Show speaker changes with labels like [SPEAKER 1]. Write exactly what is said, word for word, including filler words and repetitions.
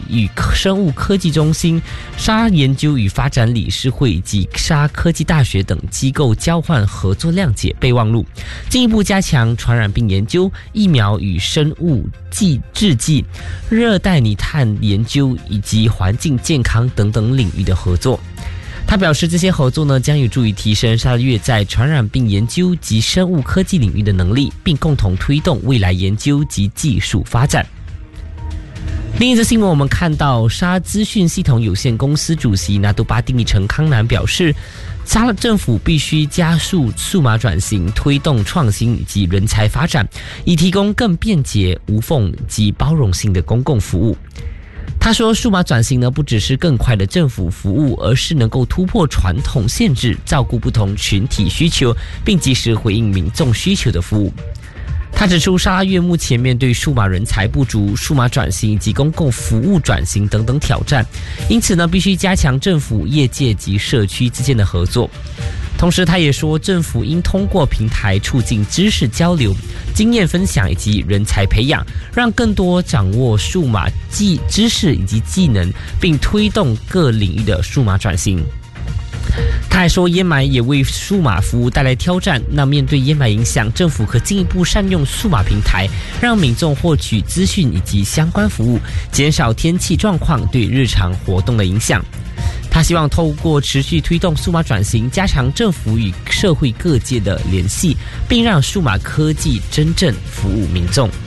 [SPEAKER 1] 与生物科技中心、沙研究与发展理事会及沙科技大学等机构交换合作谅解备忘录，进一步加强传染病研究、疫苗与生物剂制剂、热带泥炭研究以及环境健康等等领域的合作。他表示，这些合作呢将有助于提升沙律在传染病研究及生物科技领域的能力，并共同推动未来研究及技术发展。另一则新闻，我们看到沙资讯系统有限公司主席拿督巴丁尼陈康南表示，沙政府必须加速数码转型，推动创新以及人才发展，以提供更便捷、无缝及包容性的公共服务。他说，数码转型呢不只是更快的政府服务，而是能够突破传统限制，照顾不同群体需求，并及时回应民众需求的服务。他指出，沙拉越目前面对数码人才不足、数码转型以及公共服务转型等等挑战，因此呢必须加强政府、业界及社区之间的合作。同时他也说，政府应通过平台促进知识交流、经验分享以及人才培养，让更多掌握数码技知识以及技能，并推动各领域的数码转型。他还说，烟霾也为数码服务带来挑战，那面对烟霾影响，政府可进一步善用数码平台，让民众获取资讯以及相关服务，减少天气状况对日常活动的影响。他希望透过持续推动数码转型，加强政府与社会各界的联系，并让数码科技真正服务民众。